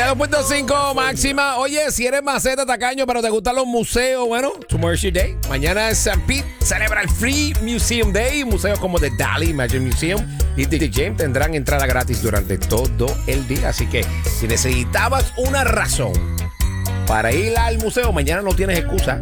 92.5 máxima. Oye, si eres maceta tacaño, pero te gustan los museos, bueno, tomorrow's your day. Mañana es St. Pete, celebra el Free Museum Day. Museos como The Dalí Magic Museum y The James tendrán entrada gratis durante todo el día. Así que si necesitabas una razón para ir al museo, mañana no tienes excusa.